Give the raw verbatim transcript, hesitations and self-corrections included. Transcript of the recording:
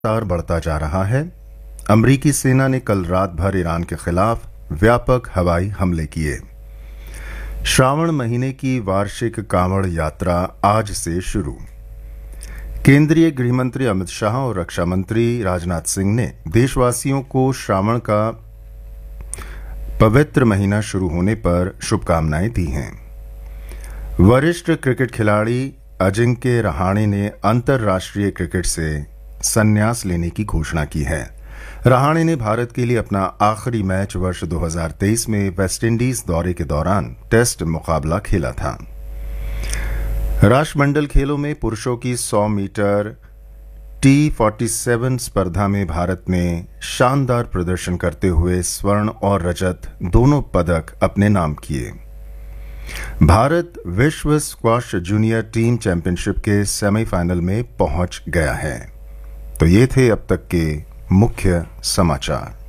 लगातार बढ़ता जा रहा है। अमरीकी सेना ने कल रात भर ईरान के खिलाफ व्यापक हवाई हमले किए। श्रावण महीने की वार्षिक कांवड़ यात्रा आज से शुरू। केंद्रीय गृह मंत्री अमित शाह और रक्षा मंत्री राजनाथ सिंह ने देशवासियों को श्रावण का पवित्र महीना शुरू होने पर शुभकामनाएं दी हैं। वरिष्ठ क्रिकेट खिलाड़ी अजिंक्य रहाणे ने अंतर्राष्ट्रीय क्रिकेट से संन्यास लेने की घोषणा की है। रहाणे ने भारत के लिए अपना आखिरी मैच वर्ष दो हज़ार तेईस में वेस्टइंडीज दौरे के दौरान टेस्ट मुकाबला खेला था। राष्ट्रमंडल खेलों में पुरुषों की सौ मीटर टी सैंतालीस स्पर्धा में भारत ने शानदार प्रदर्शन करते हुए स्वर्ण और रजत दोनों पदक अपने नाम किए। भारत विश्व स्क्वॉश जूनियर टीम चैंपियनशिप के सेमीफाइनल में पहुंच गया है। तो ये थे अब तक के मुख्य समाचार।